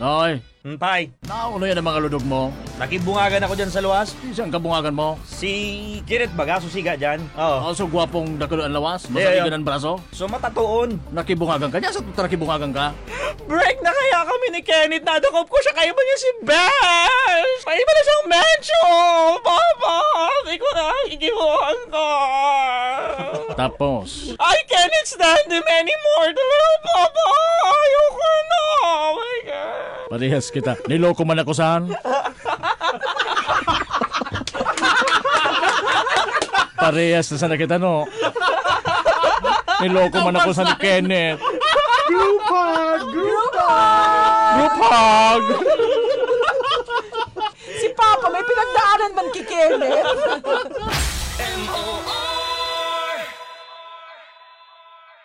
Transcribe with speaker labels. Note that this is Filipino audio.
Speaker 1: Noy,
Speaker 2: Tay,
Speaker 1: nauno yan ang mga ludog mo.
Speaker 2: nakibungagan ako dyan sa luwas.
Speaker 1: Isang kabungagan mo.
Speaker 2: Si Kenneth Baga, susiga dyan. Oo.
Speaker 1: So gwapong nakuluan lawas.
Speaker 2: Yeah,
Speaker 1: Masaligan ang braso.
Speaker 2: So matatuon.
Speaker 1: Nakibungagan ka. Diyan sa tuta nakibungagan ka.
Speaker 2: Break na kaya kami ni Kenneth. Nadakop ko siya. Kaya ba niya si Bess? Kaya ba na siyang mencho? Papa, hindi ko na ikibuhan ko.
Speaker 1: Tapos,
Speaker 2: I can't stand him anymore. Papa, ayoko na. Oh my God.
Speaker 1: parehas kita. Niloko man ako saan? Parehas na sana kita, no? Niloko man ako sa ni Kenneth.
Speaker 3: Group hug!
Speaker 1: Group hug!
Speaker 4: Si Papa may pinagdaanan man kay Kenneth.